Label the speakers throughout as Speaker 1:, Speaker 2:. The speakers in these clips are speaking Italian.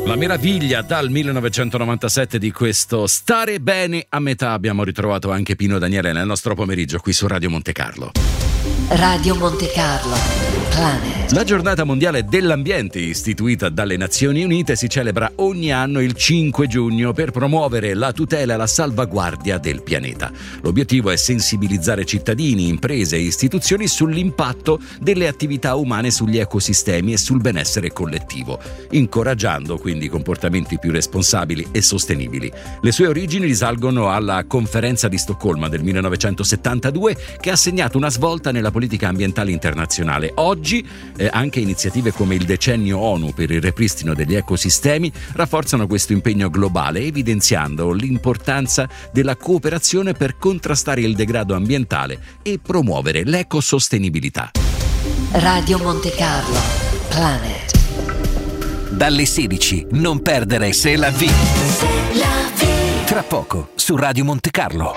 Speaker 1: La meraviglia dal 1997 di questo Stare Bene a Metà. Abbiamo ritrovato anche Pino Daniele nel nostro pomeriggio qui su Radio Monte Carlo.
Speaker 2: Radio Monte Carlo, Planet.
Speaker 1: La giornata mondiale dell'ambiente, istituita dalle Nazioni Unite, si celebra ogni anno il 5 giugno per promuovere la tutela e la salvaguardia del pianeta. L'obiettivo è sensibilizzare cittadini, imprese e istituzioni sull'impatto delle attività umane sugli ecosistemi e sul benessere collettivo, incoraggiando quindi comportamenti più responsabili e sostenibili. Le sue origini risalgono alla Conferenza di Stoccolma del 1972, che ha segnato una svolta nella politica ambientale internazionale. Oggi anche iniziative come il Decennio ONU per il ripristino degli ecosistemi rafforzano questo impegno globale, evidenziando l'importanza della cooperazione per contrastare il degrado ambientale e promuovere l'ecosostenibilità.
Speaker 2: Radio Monte Carlo, Planet.
Speaker 3: Dalle 16, non perdere C'est la vie. Tra poco su Radio Monte Carlo.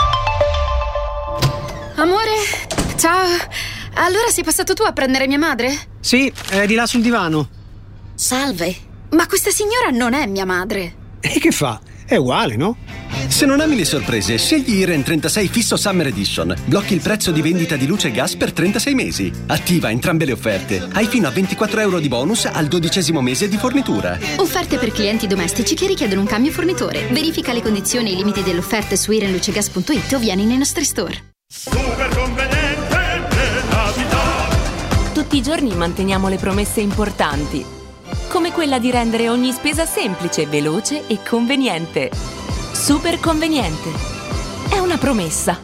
Speaker 4: Amore, ciao. Allora sei passato tu a prendere mia madre?
Speaker 5: Sì, è di là sul divano.
Speaker 4: Salve, ma questa signora non è mia madre.
Speaker 5: E che fa? È uguale, no?
Speaker 6: Se non ami le sorprese, scegli Iren 36 Fisso Summer Edition. Blocchi il prezzo di vendita di luce e gas per 36 mesi. Attiva entrambe le offerte. Hai fino a 24 euro di bonus al 12° mese di fornitura.
Speaker 4: Offerte per clienti domestici che richiedono un cambio fornitore. Verifica le condizioni e i limiti delle offerte su irenlucegas.it o vieni nei nostri store.
Speaker 7: Super conveniente nella vita.
Speaker 8: Tutti i giorni manteniamo le promesse importanti, come quella di rendere ogni spesa semplice, veloce e conveniente. Super conveniente. È una promessa.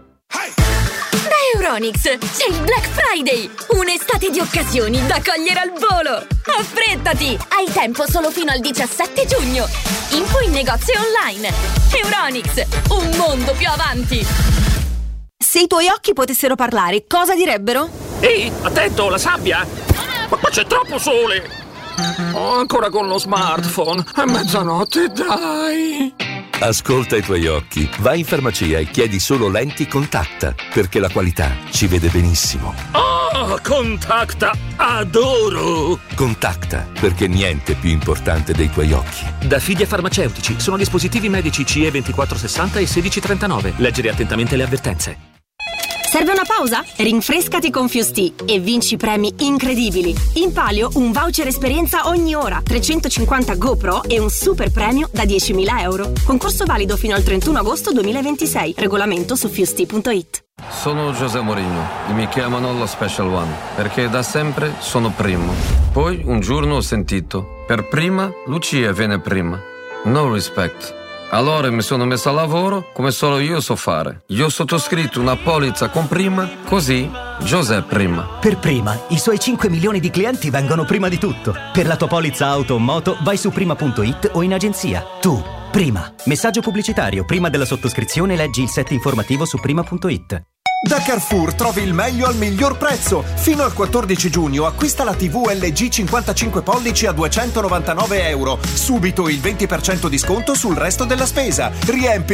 Speaker 9: Da Euronics c'è il Black Friday, un'estate di occasioni da cogliere al volo. Affrettati, hai tempo solo fino al 17 giugno. Info in negozio online. Euronics, un mondo più avanti.
Speaker 10: Se i tuoi occhi potessero parlare, cosa direbbero?
Speaker 11: Ehi, attento, la sabbia! Ma qua c'è troppo sole! Oh, ancora con lo smartphone. È mezzanotte, dai!
Speaker 12: Ascolta i tuoi occhi. Vai in farmacia e chiedi solo lenti Contacta, perché la qualità ci vede benissimo.
Speaker 11: Oh, Contacta! Adoro!
Speaker 12: Contacta, perché niente è più importante dei tuoi occhi.
Speaker 11: Da Fidia Farmaceutici. Sono dispositivi medici CE 2460 e 1639. Leggere attentamente le avvertenze.
Speaker 10: Serve una pausa? Rinfrescati con Fusti e vinci premi incredibili. In palio un voucher esperienza ogni ora, 350 GoPro e un super premio da 10.000 euro. Concorso valido fino al 31 agosto 2026. Regolamento su fusti.it.
Speaker 13: Sono José Mourinho e mi chiamano lo Special One perché da sempre sono primo. Poi un giorno ho sentito: per prima Lucia viene prima. No respect. Allora mi sono messo a lavoro come solo io so fare. Io ho sottoscritto una polizza con Prima, così José Prima.
Speaker 14: Per Prima, i suoi 5 milioni di clienti vengono prima di tutto. Per la tua polizza auto o moto vai su prima.it o in agenzia. Tu, Prima. Messaggio pubblicitario. Prima della sottoscrizione leggi il set informativo su prima.it.
Speaker 15: Da Carrefour trovi il meglio al miglior prezzo. Fino al 14 giugno acquista la TV LG 55 pollici a 299 euro. Subito il 20% di sconto sul resto della spesa. Riempi